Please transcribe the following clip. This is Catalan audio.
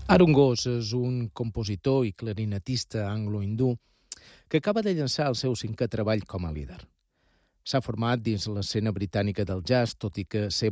Aaron Ghosh és un compositor i clarinetista anglo-hindú que acaba de llançar el seu 5è treball com a líder. S'ha format dins l'escena britànica del jazz, tot i que ser